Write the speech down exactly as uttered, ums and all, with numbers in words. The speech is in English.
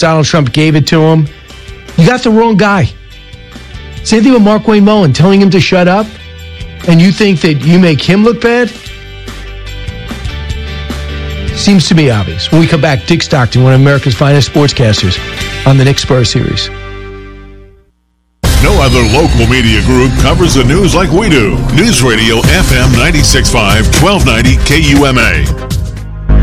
Donald Trump gave it to him. You got the wrong guy. Same thing with Mark Wayne Mullen, telling him to shut up, and you think that you make him look bad? Seems to me obvious. When we come back, Dick Stockton, one of America's finest sportscasters, on the Nick Spurs series. No other local media group covers the news like we do. News Radio F M ninety-six point five, twelve ninety K U M A.